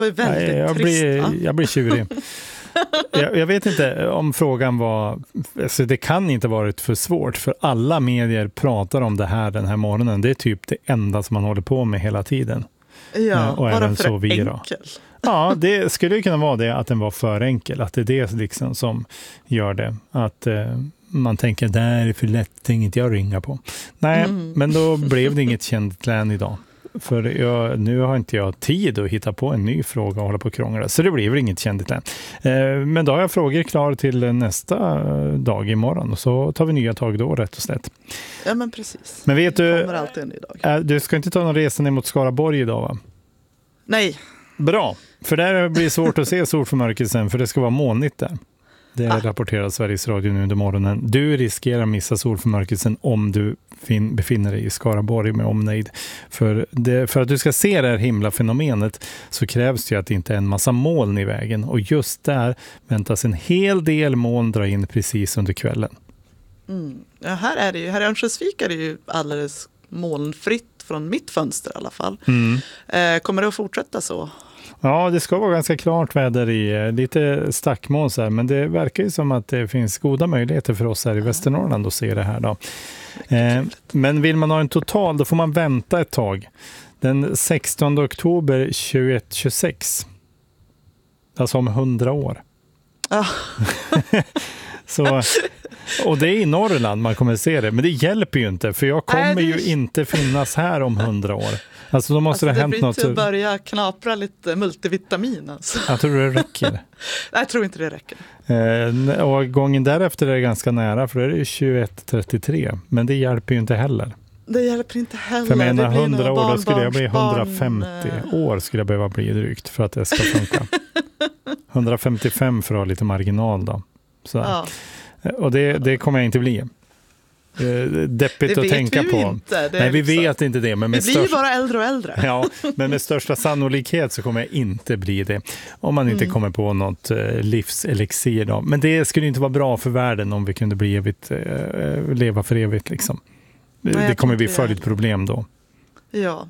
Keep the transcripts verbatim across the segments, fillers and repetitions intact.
Det var väldigt Nej, jag, trist, blir, va? jag blir tjurig. jag, jag vet inte om frågan var... Alltså det kan inte varit för svårt, för alla medier pratar om det här den här morgonen. Det är typ det enda som man håller på med hela tiden. Ja, och bara även för så vi då. enkel. Ja, det skulle ju kunna vara det att den var för enkel. Att det är det liksom som gör det. Att eh, man tänker, det här är för lätt, tänker inte jag ringa på. Nej, mm. men då blev det inget känt län idag. För jag, nu har inte jag tid att hitta på en ny fråga och hålla på och krångla. Så det blir väl inget känt län. Eh, men då har jag frågor klar till nästa dag imorgon. Och så tar vi nya tag då, rätt och slätt. Ja, men precis. Men vet du, kommer alltid en ny dag. Eh, du ska inte ta någon resa ner mot Skaraborg idag, va? Nej. Bra, för där blir det svårt att se solförmörkelsen, för det ska vara molnigt där. Det ah. rapporterar Sveriges Radio nu under morgonen. Du riskerar missa solförmörkelsen om du fin- befinner dig i Skaraborg med omnejd. För, det, för att du ska se det här himlafenomenet så krävs det ju att det inte är en massa moln i vägen. Och just där väntas en hel del moln dra in precis under kvällen. Mm. Ja, här är det ju, här i Örnsköldsvik är det ju alldeles molnfritt från mitt fönster i alla fall. Mm. Eh, kommer det att fortsätta så? Ja, det ska vara ganska klart väder i lite stackmoln så här, men det verkar ju som att det finns goda möjligheter för oss här i ja. Västernorrland att se det här då. Eh, men vill man ha en total, då får man vänta ett tag. Den sextonde oktober tjugoett tjugosex. Alltså om hundra år. Ja. Så, och det är i Norrland man kommer se det. Men det hjälper ju inte, för jag kommer Nej, det... ju inte finnas här om hundra år. Alltså då måste alltså, det ha hänt något. Det blir till att börja knapra lite multivitamin. Alltså. Jag tror det räcker. Nej, jag tror inte det räcker. Eh, och gången därefter är det ganska nära, för det är ju tjugoett trettiotre. Men det hjälper ju inte heller. Det hjälper inte heller. För jag menar hundra år, då skulle jag bli hundrafemtio år skulle jag behöva bli drygt för att det ska funka. hundrafemtiofem för att ha lite marginal då. Så. Ja. Och det, det kommer jag inte bli. Deppigt att tänka på. Inte. Nej, vi liksom... vet inte det. Men med vi blir ju största... bara äldre och äldre. Ja, men med största sannolikhet så kommer jag inte bli det. Om man inte mm. kommer på något livselixir då. Men det skulle inte vara bra för världen om vi kunde bli evigt, äh, leva för evigt liksom. Nej, det kommer bli för ett problem då. Ja.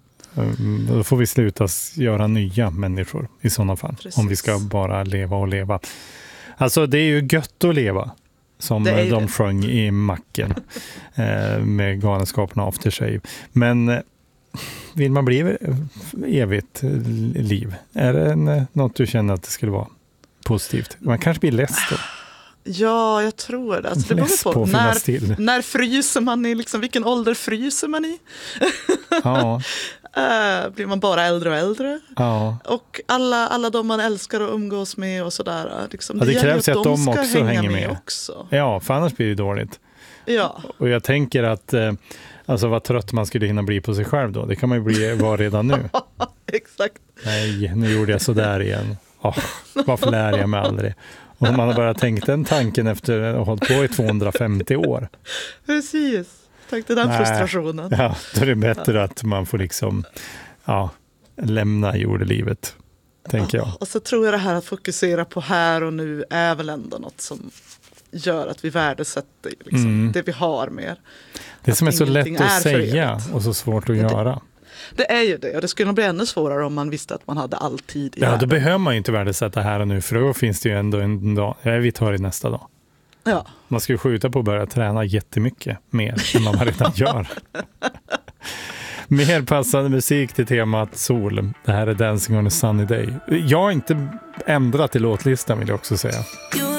Då får vi sluta göra nya människor i sådana fall. Precis. Om vi ska bara leva och leva. Alltså det är ju gött att leva. Som de det. sjöng i macken eh, med galenskaperna After Shave. Men vill man bli evigt liv? Är det en, något du känner att det skulle vara positivt? Man kanske blir less då. Ja, jag tror det. Alltså, det less på, på när, när fryser man i? Liksom, vilken ålder fryser man i? Ja. Uh, blir man bara äldre och äldre? Ja. Och alla, alla de man älskar att umgås med och sådär. Liksom, ja, det, det krävs att, att de, de också hänga hänger med. med också. Ja, för annars blir det dåligt. Ja. Och jag tänker att eh, alltså vad trött man skulle hinna bli på sig själv då. Det kan man ju bli vara redan nu. Exakt. Nej, nu gjorde jag så där igen. Oh, varför lär jag mig aldrig? Och man har bara tänkt den tanken efter att ha hållit på i tvåhundrafemtio år. Precis. Tack till den Nej. frustrationen. Ja, då är det bättre ja. att man får liksom ja, lämna jordelivet, tänker jag. Och så tror jag det här att fokusera på här och nu är väl ändå något som gör att vi värdesätter liksom, mm. det vi har mer. Det som är så lätt att säga och så svårt att det, göra. Det är ju det, och det skulle nog bli ännu svårare om man visste att man hade all tid i Ja, världen. då behöver man ju inte värdesätta här och nu, för då finns det ju ändå en dag. Ja, vi tar det nästa dag. Ja. Man ska ju skjuta på att börja träna jättemycket mer än man redan gör. Mer passande musik till temat sol. Det här är Dancing on a sunny day. Jag har inte ändrat i låtlistan, vill jag också säga.